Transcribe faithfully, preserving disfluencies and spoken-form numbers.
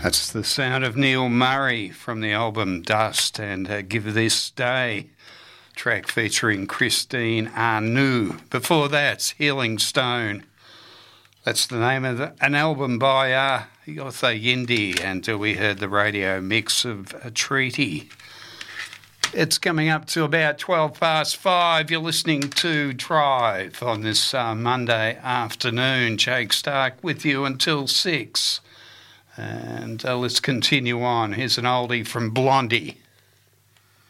That's the sound of Neil Murray from the album Dust and uh, Give This Day, track featuring Christine Anu. Before that, Healing Stone. That's the name of the, an album by uh, Yotha Yindi, and uh, we heard the radio mix of A Treaty. It's coming up to about twelve past five. You're listening to Drive on this uh, Monday afternoon. Jake Stark with you until six. And uh, let's continue on. Here's an oldie from Blondie.